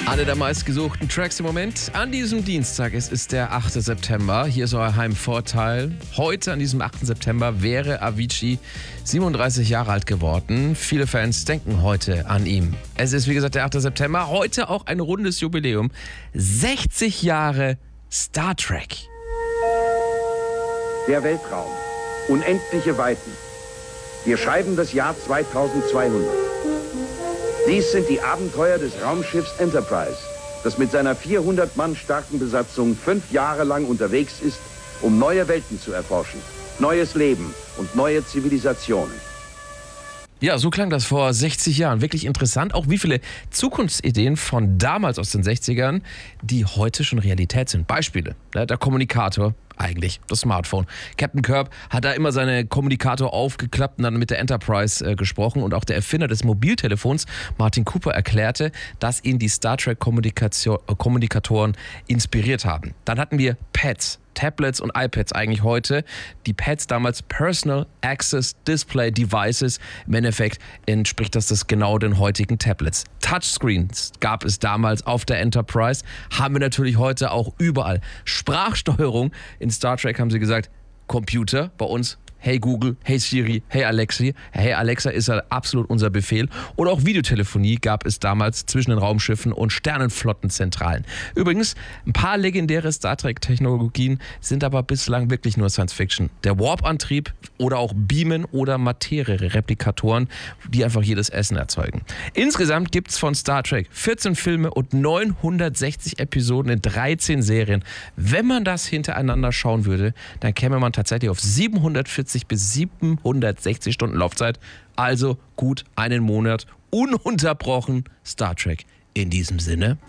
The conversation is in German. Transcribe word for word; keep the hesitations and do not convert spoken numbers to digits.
Eine der meistgesuchten Tracks im Moment an diesem Dienstag. Es ist der achte September. Hier ist euer Heimvorteil. Heute, an diesem achten September, wäre Avicii siebenunddreißig Jahre alt geworden. Viele Fans denken heute an ihn. Es ist, wie gesagt, der achte September. Heute auch ein rundes Jubiläum. sechzig Jahre Star Trek. Der Weltraum. Unendliche Weiten. Wir schreiben das Jahr zweitausendzweihundert. Dies sind die Abenteuer des Raumschiffs Enterprise, das mit seiner vierhundert Mann starken Besatzung fünf Jahre lang unterwegs ist, um neue Welten zu erforschen, neues Leben und neue Zivilisationen. Ja, so klang das vor sechzig Jahren. Wirklich interessant, auch wie viele Zukunftsideen von damals aus den sechzigern, die heute schon Realität sind. Beispiele, ne, der Kommunikator, eigentlich das Smartphone. Captain Kirk hat da immer seine Kommunikator aufgeklappt und dann mit der Enterprise äh, gesprochen. Und auch der Erfinder des Mobiltelefons, Martin Cooper, erklärte, dass ihn die Star Trek Kommunikatoren inspiriert haben. Dann hatten wir Pads. Tablets und iPads eigentlich heute. Die Pads damals Personal Access Display Devices. Im Endeffekt entspricht das, das genau den heutigen Tablets. Touchscreens gab es damals auf der Enterprise. Haben wir natürlich heute auch überall. Sprachsteuerung. In Star Trek haben sie gesagt, Computer, bei uns Hey Google, Hey Siri, Hey Alexi. Hey Alexa ist ja absolut unser Befehl. Oder auch Videotelefonie gab es damals zwischen den Raumschiffen und Sternenflottenzentralen. Übrigens, ein paar legendäre Star Trek-Technologien sind aber bislang wirklich nur Science Fiction. Der Warp-Antrieb oder auch Beamen oder Materie-Replikatoren, die einfach jedes Essen erzeugen. Insgesamt gibt es von Star Trek vierzehn Filme und neunhundertsechzig Episoden in dreizehn Serien. Wenn man das hintereinander schauen würde, dann käme man tatsächlich auf siebenhundertvierzig bis siebenhundertsechzig Stunden Laufzeit, also gut einen Monat ununterbrochen Star Trek. In diesem Sinne.